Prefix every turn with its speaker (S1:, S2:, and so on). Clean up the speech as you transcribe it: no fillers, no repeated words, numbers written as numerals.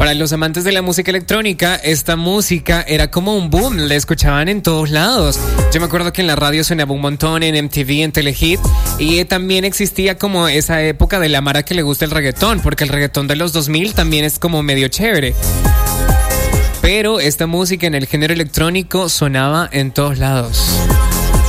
S1: Para los amantes de la música electrónica, esta música era como un boom, la escuchaban en todos lados. Yo me acuerdo que en la radio sonaba un montón, en MTV, en Telehit, y también existía como esa época de la mara que le gusta el reggaetón, porque el reggaetón de los 2000 también es como medio chévere. Pero esta música en el género electrónico sonaba en todos lados.